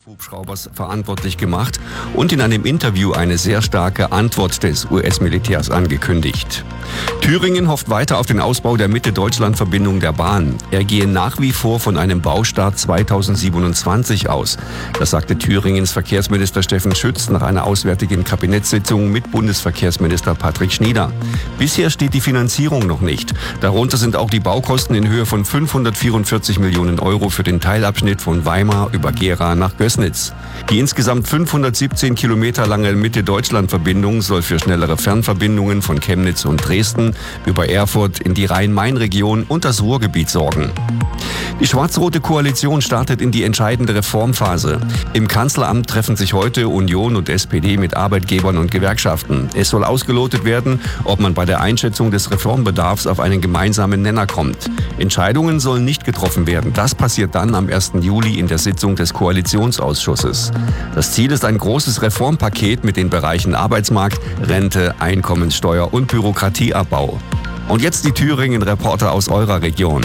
Hubschraubers verantwortlich gemacht und in einem Interview eine sehr starke Antwort des US-Militärs angekündigt. Thüringen hofft weiter auf den Ausbau der Mitte-Deutschland-Verbindung der Bahn. Er gehe nach wie vor von einem Baustart 2027 aus. Das sagte Thüringens Verkehrsminister Steffen Schütz nach einer auswärtigen Kabinettssitzung mit Bundesverkehrsminister Patrick Schnieder. Bisher steht die Finanzierung noch nicht. Darunter sind auch die Baukosten in Höhe von 544 Millionen Euro für den Teilabschnitt von Weimar über Gera nach Gößnitz. Die insgesamt 517 Kilometer lange Mitte-Deutschland-Verbindung soll für schnellere Fernverbindungen von Chemnitz und Dresden über Erfurt in die Rhein-Main-Region und das Ruhrgebiet sorgen. Die schwarz-rote Koalition startet in die entscheidende Reformphase. Im Kanzleramt treffen sich heute Union und SPD mit Arbeitgebern und Gewerkschaften. Es soll ausgelotet werden, ob man bei der Einschätzung des Reformbedarfs auf einen gemeinsamen Nenner kommt. Entscheidungen sollen nicht getroffen werden. Das passiert dann am 1. Juli in der Sitzung des Koalitionsausschusses. Das Ziel ist ein großes Reformpaket mit den Bereichen Arbeitsmarkt, Rente, Einkommenssteuer und Bürokratieabbau. Und jetzt die Thüringen-Reporter aus eurer Region.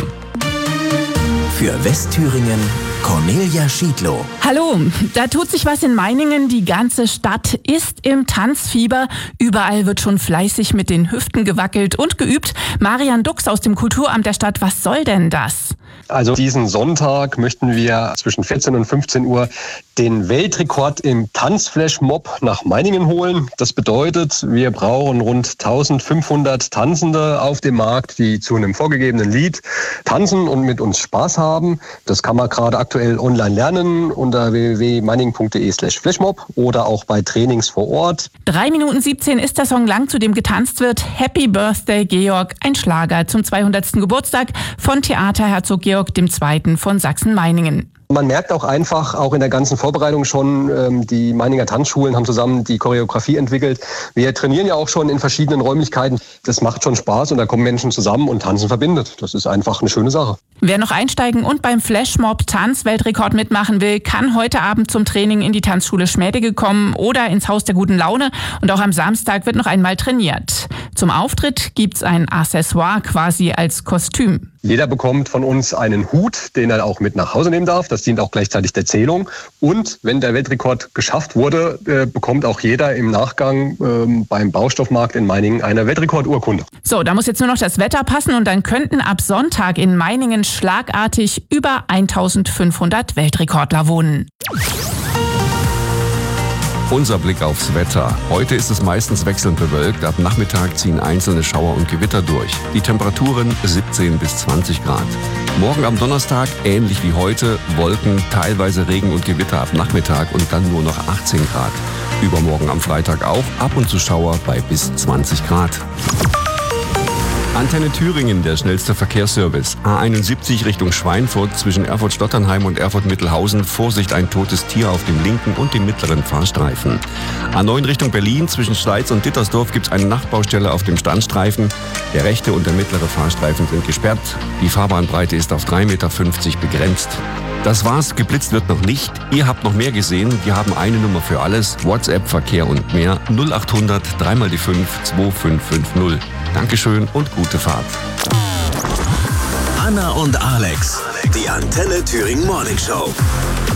Für Westthüringen Cornelia Schiedlow. Hallo, da tut sich was in Meiningen. Die ganze Stadt ist im Tanzfieber. Überall wird schon fleißig mit den Hüften gewackelt und geübt. Marian Dux aus dem Kulturamt der Stadt, was soll denn das? Also diesen Sonntag möchten wir zwischen 14 und 15 Uhr den Weltrekord im Tanzflashmob nach Meiningen holen. Das bedeutet, wir brauchen rund 1500 Tanzende auf dem Markt, die zu einem vorgegebenen Lied tanzen und mit uns Spaß haben. Das kann man gerade aktuell online lernen unter www.meiningen.de/flashmob oder auch bei Trainings vor Ort. 3 Minuten 17 ist der Song lang, zu dem getanzt wird. Happy Birthday Georg, ein Schlager zum 200. Geburtstag von Theater Herzog Georg II. Von Sachsen-Meiningen. Man merkt auch einfach, auch in der ganzen Vorbereitung schon, die Meininger Tanzschulen haben zusammen die Choreografie entwickelt. Wir trainieren ja auch schon in verschiedenen Räumlichkeiten. Das macht schon Spaß und da kommen Menschen zusammen und Tanzen verbindet. Das ist einfach eine schöne Sache. Wer noch einsteigen und beim Flashmob Tanzweltrekord mitmachen will, kann heute Abend zum Training in die Tanzschule Schmädecke kommen oder ins Haus der guten Laune. Und auch am Samstag wird noch einmal trainiert. Zum Auftritt gibt's ein Accessoire quasi als Kostüm. Jeder bekommt von uns einen Hut, den er auch mit nach Hause nehmen darf. Das dient auch gleichzeitig der Zählung. Und wenn der Weltrekord geschafft wurde, bekommt auch jeder im Nachgang beim Baustoffmarkt in Meiningen eine Weltrekordurkunde. So, da muss jetzt nur noch das Wetter passen und dann könnten ab Sonntag in Meiningen schlagartig über 1500 Weltrekordler wohnen. Unser Blick aufs Wetter. Heute ist es meistens wechselnd bewölkt. Ab Nachmittag ziehen einzelne Schauer und Gewitter durch. Die Temperaturen 17 bis 20 Grad. Morgen am Donnerstag ähnlich wie heute. Wolken, teilweise Regen und Gewitter ab Nachmittag und dann nur noch 18 Grad. Übermorgen am Freitag auch. Ab und zu Schauer bei bis 20 Grad. Antenne Thüringen, der schnellste Verkehrsservice. A71 Richtung Schweinfurt zwischen Erfurt-Stotternheim und Erfurt-Mittelhausen. Vorsicht, ein totes Tier auf dem linken und dem mittleren Fahrstreifen. A9 Richtung Berlin zwischen Schleiz und Dittersdorf gibt es eine Nachtbaustelle auf dem Standstreifen. Der rechte und der mittlere Fahrstreifen sind gesperrt. Die Fahrbahnbreite ist auf 3,50 Meter begrenzt. Das war's, geblitzt wird noch nicht. Ihr habt noch mehr gesehen. Wir haben eine Nummer für alles. WhatsApp, Verkehr und mehr. 0800 3 die 5 2550. Dankeschön und gute Fahrt. Anna und Alex, die Antenne Thüringen Morning Show.